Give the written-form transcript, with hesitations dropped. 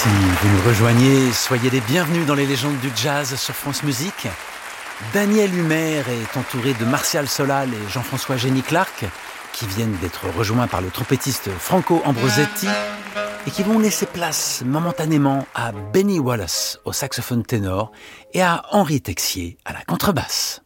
Si vous nous rejoignez, soyez les bienvenus dans les légendes du jazz sur France Musique. Daniel Humer est entouré de Martial Solal et Jean-François Génie-Clark, qui viennent d'être rejoints par le trompettiste Franco Ambrosetti et qui vont laisser place momentanément à Benny Wallace au saxophone ténor et à Henri Texier à la contrebasse.